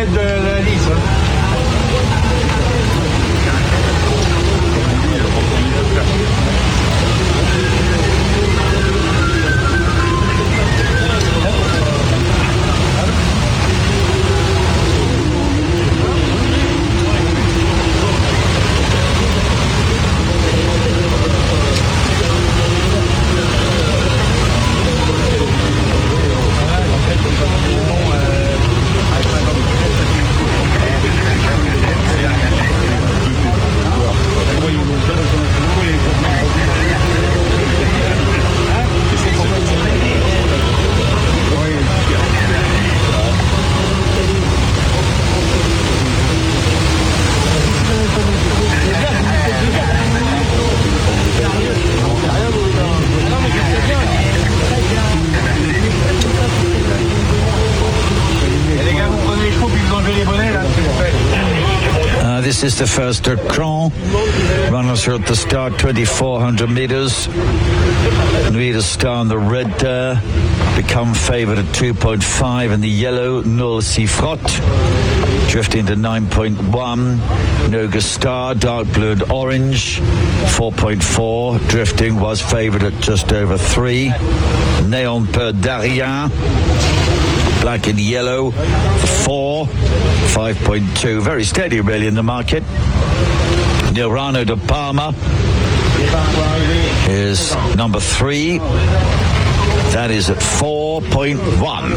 tête de la liste. This is the first Cran. Runners are at the start, 2,400 meters. Nuida Star in the red there. Become favourite at 2.5 in the yellow. Null Sifrot drifting to 9.1. Noga Star, dark blue and orange, 4.4. Drifting was favourite at just over 3. Neon Per Darien, black and yellow, 4, 5.2. Very steady really in the market. Nirano de Palma is number 3. That is at 4.1.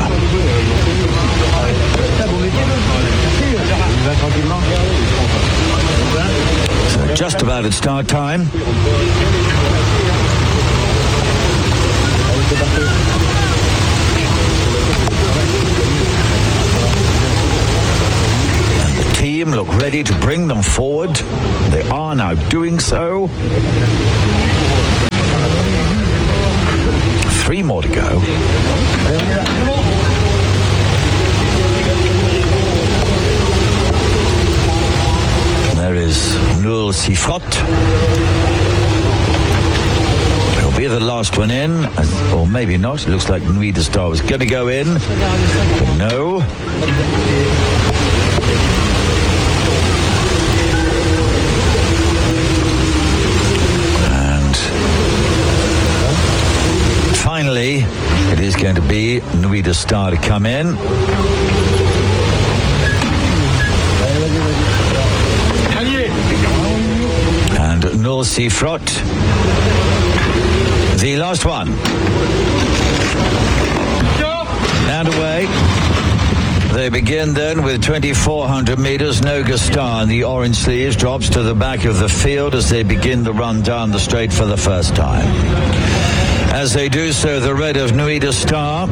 So just about at start time. Team look ready to bring them forward. They are now doing so. 3 more to go. There is Null Sifrot. It'll be the last one in, or maybe not. It looks like Nuida Star was going to go in, but no. Finally, it is going to be Nuida Star to come in. And Null Sifrot, the last one. And away. They begin then with 2,400 meters. Noga Star in the orange sleeves drops to the back of the field as they begin the run down the straight for the first time. As they do so, the red of Nuida Star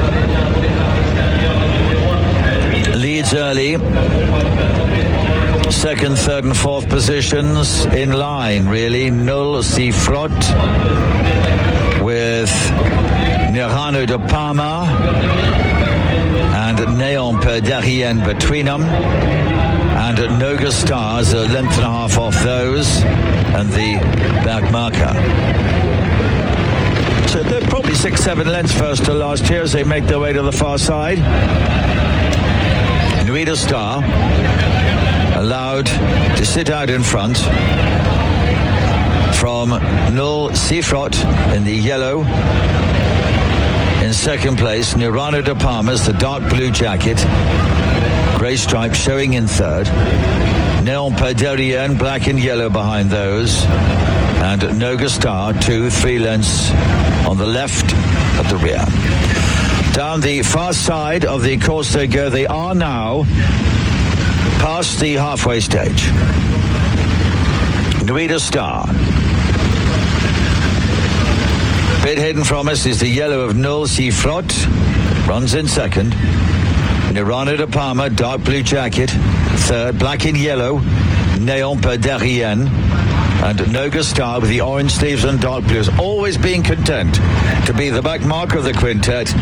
leads early. Second, third and fourth positions in line, really. Null Sifrot with Nirano de Palma and Neon Per Darien between them. And Noga Star is a length and a half off those and the back marker. So they're probably 6-7 lengths first to last here as they make their way to the far side. Nuida Star allowed to sit out in front from Null Sifrot in the yellow. In second place, Nirano de Palma, the dark blue jacket. Grey stripe showing in third. Neon Per Darien, black and yellow behind those. And Noga Star, 2-3 lengths on the left at the rear. Down the far side of the course they go. They are now past the halfway stage. Nuida Star. Bit hidden from us is the yellow of Null Sifrot. Runs in second. Nirano de Palma, dark blue jacket. Third, black and yellow, Neon Per Darien. And Noga Star with the orange sleeves and dark blues, always being content to be the back marker of the quintet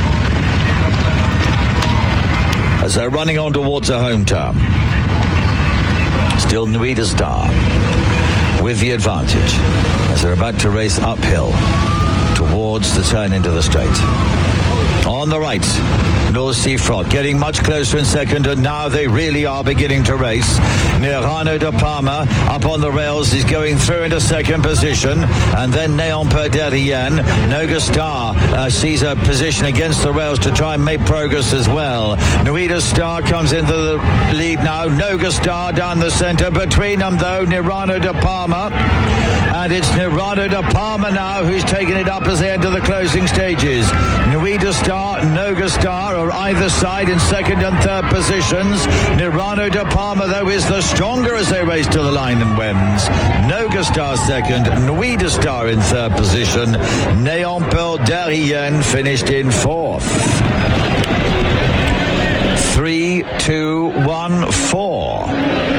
as they're running on towards a home turn. Still Nuida Star with the advantage as they're about to race uphill towards the turn into the straight. On the right, North Sea Frog getting much closer in second, and now they really are beginning to race. Nirano de Palma up on the rails is going through into second position, and then Neon Per Derrière. Noga Star sees a position against the rails to try and make progress as well. Nuida Star comes into the lead now. Noga Star down the centre. Between them though, Nirano de Palma, and it's Nirano de Palma now who's taking it up as they enter the closing stages. Nuida Star, Noga Star are either side in second and third positions. Nirano de Palma though is the stronger as they race to the line and wins. Noga Star second, Nuida Star in third position. Neon Per Derrière finished in fourth. 3-2